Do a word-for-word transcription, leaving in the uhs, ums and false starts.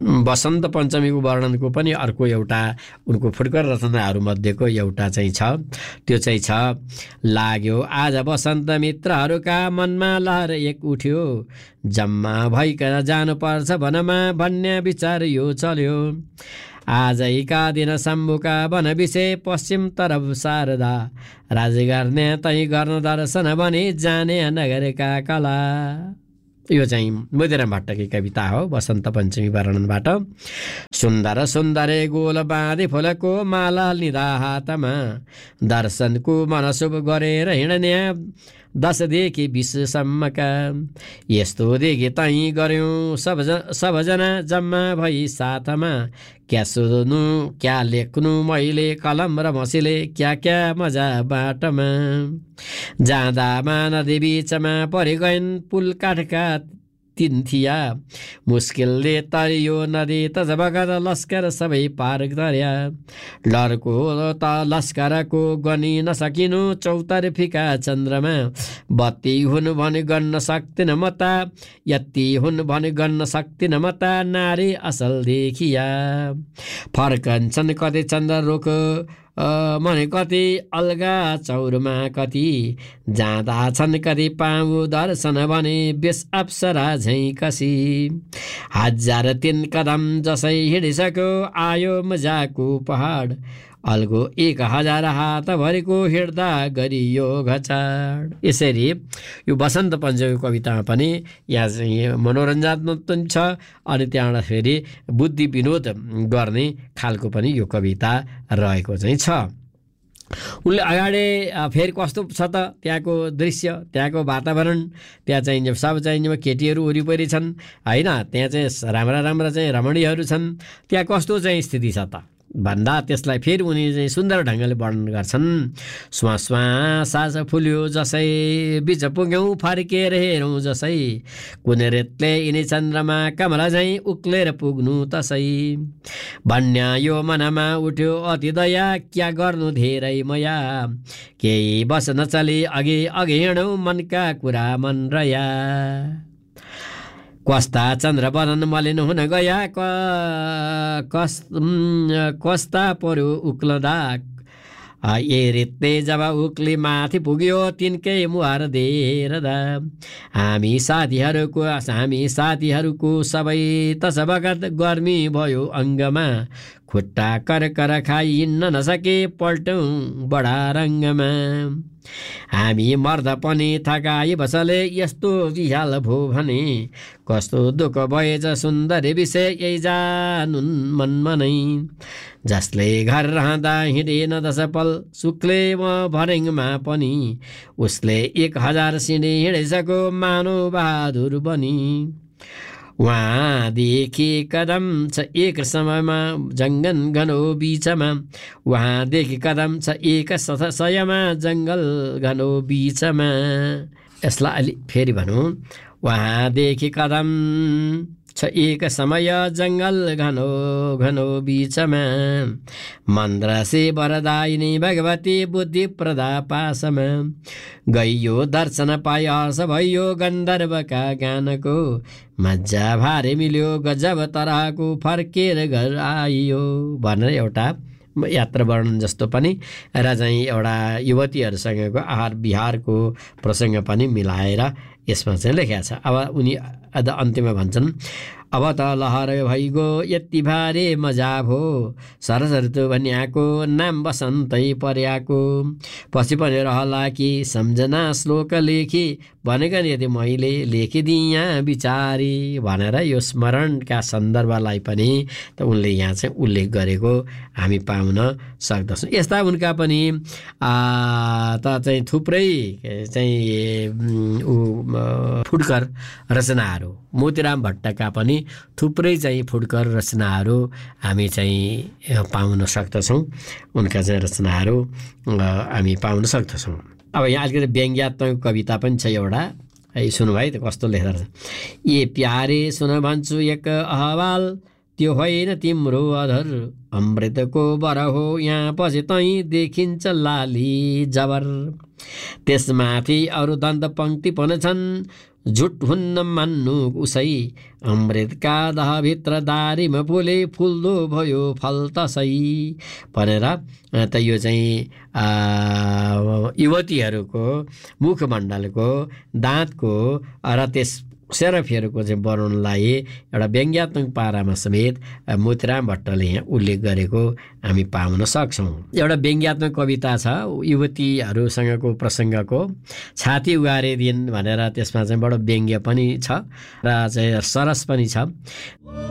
वसन्त पञ्चमीको वर्णनको पनि अर्को एउटा उनको फुटकर रचनाहरूमध्येको एउटा चाहिँ छ। त्यो चाहिँ छ, लाग्यो आज वसन्त मित्रहरूका मनमा लहर एक उठ्यो, जम्मा भइकन जानुपर्छ वनमा भन्ने विचार यो चल्यो। आजैका दिन शम्भुका वन विषय पश्चिम तरफ शारदा, राज गर्ने तै गर्न दर्शन भने जाने नगरका कला। यो चाहिँ मोतीराम भट्टकी कविता हो वसन्त पञ्चमी वर्णनबाट। सुन्दर सुन्दरे गोल बाँधे फुलको माला लिँदा हातमा, दर्शनको मनशुभ गरेर हिँड्ने दसदेखि बिससम्मका, यस्तो देखि तै गऱ्यौँ सबजना सबजना जम्मा भई साथमा, क्या सोध्नु क्या लेख्नु मैले कलम र मसीले, क्या क्या मजा बाटोमा। जाँदामा नदी बिचमा परि गइन् पुल काठका तीन थिया, मुस्किलले तरियो नदी त जबगत लस्कर सबै पार गर्या। लड्को त लस्करको गनी नसकिनु चौतर्फीका चन्द्रमा, बत्ती हुन् भने गर्न सक्दिन मता, यति हुन् भने गर्न सक्दिन मता, नारी असल देखिया। फर्कन्छन् कति चन्द्र रुख मने कति अल्गा चौरमा कति, जाँदा छन् कति पाऊ दर्शन भने बेस अप्सरा झैँ कसी। हजार तीन कदम जसै हिँडिसक्यो आयो मजाको पहाड, अल्गो एक हजार हातभरिको हिँड्दा गरियो घचाड। यसरी यो वसन्त पञ्चमी कवितामा पनि यहाँ चाहिँ मनोरञ्जनात्मक पनि छ अनि त्यहाँबाट फेरि बुद्धि विनोद गर्ने खालको पनि यो कविता रहेको चाहिँ छ। उनले अगाडि फेरि कस्तो छ त त्यहाँको दृश्य, त्यहाँको वातावरण, त्यहाँ चाहिँ सब चाहिँ केटीहरू वरिपरि छन् होइन, त्यहाँ चाहिँ राम्रा राम्रा चाहिँ रमणीहरू छन्, त्यहाँ कस्तो चाहिँ स्थिति छ त भन्दा त्यसलाई फेरि उनी चाहिँ सुन्दर ढङ्गले वर्णन गर्छन्। स्वाँ स्वाँ सास फुल्यो जसै, बिच पुग्यौँ फर्केर हेरौँ जसै, कुनै रेतले यिनी चन्द्रमा कमला झैँ उक्लेर पुग्नु तसै। भन्या यो मनमा उठ्यो अति दया, क्या गर्नु धेरै मया, केही बस नचली अघि अघि हिँडौँ मनका कुरा मन रया। कस्ता चन्द्र बदन मलिन हुन गया, कस कस्ता पर्यो उक्लदा, ए रेतले जब उक्ली माथि पुग्यो तिनकै मुहार देरदा। हामी साथीहरूको हामी साथीहरूको सबै तसबगत गर्मी भयो अङ्गमा, खुट्टा कर कर खाइ हिँड्न नसके पल्टौँ बडा रङ्गमा। हामी मर्दा पनि थकाइ बसले यस्तो विहाल भो भने, कस्तो दुःख भएछ सुन्दरी विषय यही जानुन् मनमा नै। जसले घर रहँदा हिँडेन दस पल सुक्ले म भरेङमा पनि, उसले एक हजार सिँढी हिँडिसक्यो मानव बहादुर बनी। वहाँदेखि कदम छ एक समयमा जङ्गल घनो बिचमा, वहाँदेखि कदम छ एक सयमा जङ्गल घनो बिचमा। यसलाई अलि फेरि भनौँ, वहाँदेखि कदम छ एक समय जङ्गल घनो घनो बिचमा, मन्द्रसे वरदायिनी भगवती बुद्धि प्रदा पासमा। गइयो दर्शन पाइ हर्ष भयो गन्धर्वका गानको, मजा भारे मिल्यो गजब तरहको फर्केर घर आइयो भनेर एउटा यात्रा वर्णन जस्तो पनि र चाहिँ एउटा युवतीहरूसँगको आहार विहारको प्रसङ्ग पनि मिलाएर यसमा चाहिँ लेखेका छ। अब उनी अझ अन्त्यमा भन्छन्, अब त लहर भइगो यति भारे मजा भो, सरस ऋतु भनियाको नाम बसन्तै पर्याको, पछि पनि रहला कि सम्झना श्लोक लेखी, भनेका यदि मैले लेखिदियाँ विचारी भनेर यो स्मरणका सन्दर्भलाई पनि त उनले यहाँ चाहिँ उल्लेख गरेको हामी पाउन सक्दछौँ। यस्ता उनका पनि त चाहिँ थुप्रै चाहिँ फुटकर रचनाहरू, मोतीराम भट्टका पनि थुप्रै चाहिँ फुटकर रचनाहरू हामी चाहिँ पाउन सक्दछौँ। उनका चाहिँ रचनाहरू हामी पाउन सक्दछौँ। अब यहाँ अलिकति व्यङ्ग्यात्मक कविता पनि छ एउटा, है सुन्नु भाइ त कस्तो लेख्दो रहेछ। ए प्यारे सुन भन्छु एक अहवाल, त्यो होइन तिम्रो अधर, अमृतको बर हो यहाँ पछि तैँ देखिन्छ लाली जबर। त्यसमाथि अरू दन्त पङ्क्ति पनि छन्, झुट हुन्न मान्नु उसै अमृतका दहभित्र दारीमा फुले फुल्दो भयो फल तसै भनेर त यो चाहिँ युवतीहरूको मुखमण्डलको दाँतको र त्यस सेरफीहरूको चाहिँ वर्णनलाई एउटा व्यङ्ग्यात्मक पारामा समेत मोतीराम भट्टले यहाँ उल्लेख गरेको हामी पाउन सक्छौँ। एउटा व्यङ्ग्यात्मक कविता छ युवतीहरूसँगको प्रसङ्गको, छाती उगारे दिन भनेर। त्यसमा चाहिँ बडो व्यङ्ग्य पनि छ र चाहिँ सरस पनि छ।